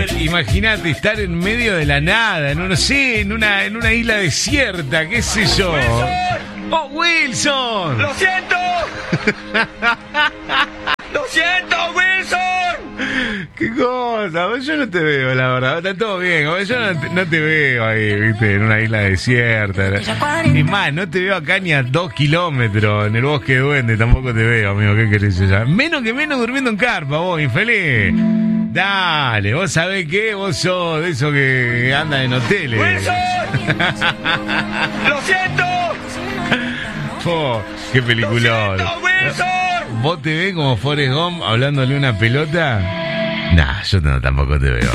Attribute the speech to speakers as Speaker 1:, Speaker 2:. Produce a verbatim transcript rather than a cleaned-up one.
Speaker 1: Imagínate estar en medio de la nada, en una, sí, en una, en una isla desierta, qué sé yo.
Speaker 2: ¡Wilson!
Speaker 1: ¡Oh, Wilson!
Speaker 2: ¡Lo siento! ¡Lo siento, Wilson!
Speaker 1: ¿Qué cosa? Yo no te veo, la verdad. Está todo bien. Yo no te, no te veo ahí, viste, en una isla desierta. Es más, no te veo acá ni a dos kilómetros en el bosque de Duende. Tampoco te veo, amigo. ¿Qué querés ya? Menos que menos durmiendo en carpa, vos, infeliz. Dale, vos sabés qué, vos sos de esos que andan en hoteles.
Speaker 2: ¡Wilson! ¡Lo siento!
Speaker 1: Oh, qué peliculón.
Speaker 2: ¡Lo siento, Wilson!
Speaker 1: ¿Vos te ves como Forrest Gump hablándole una pelota? Nah, yo no, tampoco te veo.